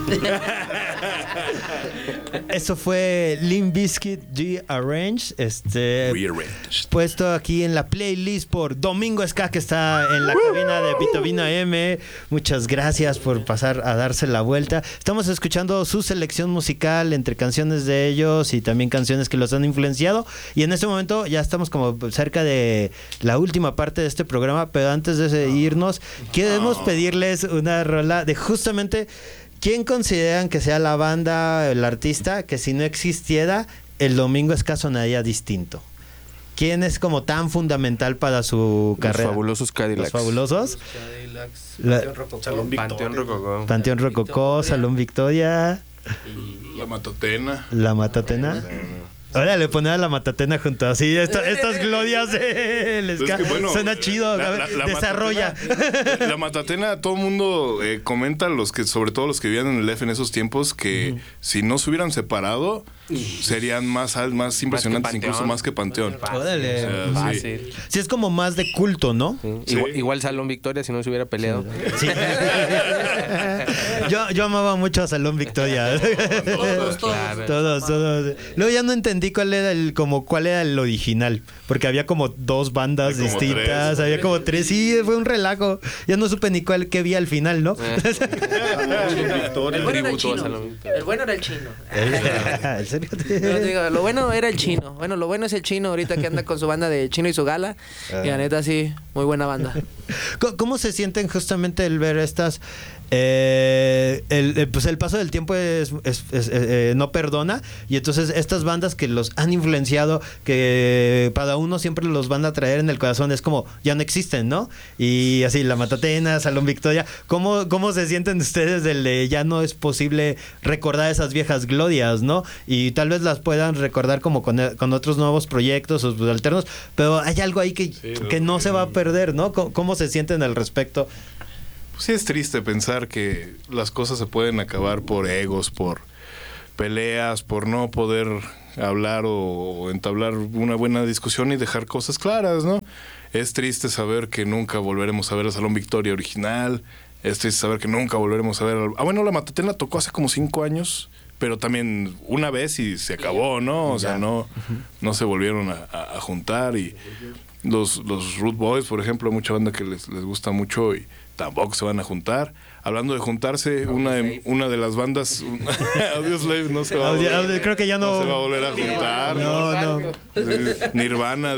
Eso fue Limp Bizkit Rearranged, puesto aquí en la playlist por Domingo Ska, que está en la cabina de Vitamina M. Muchas gracias por pasar a darse la vuelta. Estamos escuchando su selección musical entre canciones de ellos y también canciones que los han influenciado. Y en este momento ya estamos como cerca de la última parte de este programa, pero antes de irnos, queremos pedirles una rola de justamente quién consideran que sea la banda, el artista, que si no existiera, el Domingo Ska sonaría distinto. ¿Quién es como tan fundamental para su carrera? Los fabulosos Cadillacs. ¿Los fabulosos? Panteón Rococó. Panteón Rococó, Salón Victoria. Y La Matatena. La Matatena. Ahora le ponen a La Matatena junto así, estas glorias del ska. Es que, bueno, suena chido, la desarrolla. La Matatena, todo el mundo comenta, sobre todo los que vivían en el F en esos tiempos, que si no se hubieran separado, serían más impresionantes, incluso más que Panteón. Órale. Sí. Sí, es como más de culto, ¿no? Sí. Igual Salón Victoria si no se hubiera peleado. Sí. Yo amaba mucho a Salón Victoria. Todos. Luego ya no entendí cuál era el original, porque había como dos bandas distintas, había como tres, sí, fue un relajo. Ya no supe ni qué vi al final, ¿no? El bueno era el chino. ¿En serio? Yo digo, lo bueno era el chino. Bueno, lo bueno es el chino ahorita que anda con su banda de Chino y su Gala. Y la neta, sí, muy buena banda. ¿Cómo se sienten justamente el ver estas... pues el paso del tiempo no perdona, y entonces estas bandas que los han influenciado, que para uno siempre los van a traer en el corazón, es como ya no existen, ¿no? Y así La Matatena, Salón Victoria, ¿cómo se sienten ustedes del de ya no es posible recordar esas viejas glorias, ¿no? Y tal vez las puedan recordar como con otros nuevos proyectos o alternos, pero hay algo ahí que no se va a perder, ¿no? ¿Cómo se sienten al respecto? Sí, es triste pensar que las cosas se pueden acabar por egos, por peleas, por no poder hablar o entablar una buena discusión y dejar cosas claras, ¿no? Es triste saber que nunca volveremos a ver el Salón Victoria original. Es triste saber que nunca volveremos a ver... La Matatena tocó hace como 5 años, pero también una vez y se acabó, ¿no? O sea, no se volvieron a juntar. Y los Root Boys, por ejemplo, hay mucha banda que les gusta mucho y tampoco se van a juntar. Hablando de juntarse, una de las bandas, Audioslave, no se va a volver, creo que ya no se va a volver a juntar. No. Nirvana,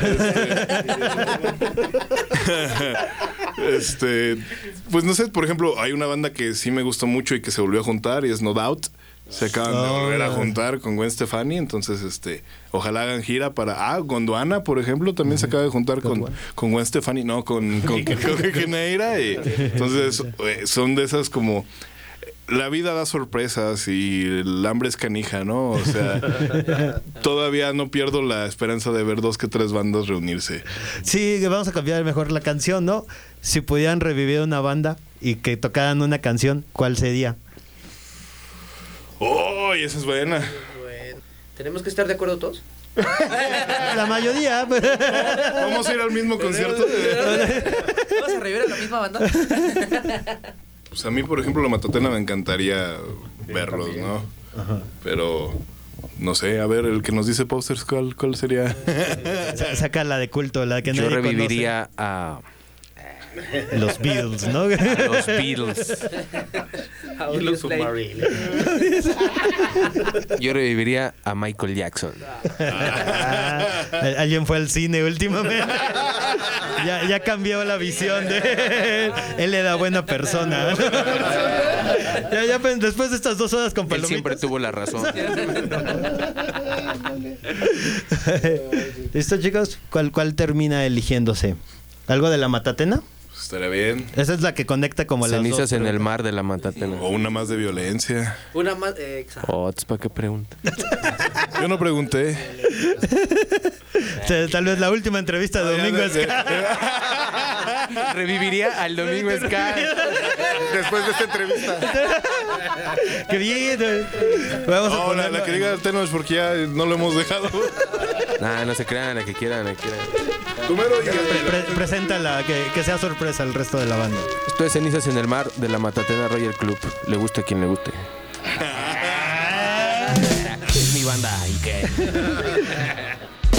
pues no sé, por ejemplo, hay una banda que sí me gustó mucho y que se volvió a juntar y es No Doubt. Se acaban de volver a juntar con Gwen Stefani, entonces ojalá hagan gira para... Gondwana, por ejemplo, también se acaba de juntar con Gwen Stefani, no, con Geneira, y entonces son de esas como... La vida da sorpresas y el hambre es canija, ¿no? O sea, todavía no pierdo la esperanza de ver 2 que 3 bandas reunirse. Sí, vamos a cambiar mejor la canción, ¿no? Si pudieran revivir una banda y que tocaran una canción, ¿cuál sería? ¡Oh! Esa es buena. Bueno, ¿tenemos que estar de acuerdo todos? La mayoría. ¿Vamos a ir al mismo concierto? ¿Vamos a revivir a la misma banda? Pues a mí, por ejemplo, La Matatena me encantaría verlos, ¿no? Ajá. Pero... no sé, a ver, el que nos dice Posters, ¿cuál sería? Saca la de culto, la que nadie reviviría a... los Beatles, ¿no? A los Beatles. Yo reviviría a Michael Jackson. Alguien fue al cine últimamente. Ya cambió la visión de él. Él era buena persona. Después de estas 2 horas con palomitas. Él siempre tuvo la razón. ¿Listo, chicos? ¿Cuál termina eligiéndose? ¿Algo de La Matatena? Estaría bien. Esa es la que conecta como las Cenizas dos, en el mar de La Matatena. O una más de violencia. Una más... exacto. ¿Para qué pregunta? Yo no pregunté. Tal vez la última entrevista de Domingo Ska. Reviviría al Domingo Ska después de esta entrevista. ¡Qué bien! Vamos a poner la que diga Teno es porque ya no lo hemos dejado. No se crean, la que quieran. Número 10. Preséntala, que sea sorpresa al resto de la banda. Esto es Cenizas en el Mar de la Matatena Royal Club. Le guste a quien le guste. Es mi banda, ¿y qué?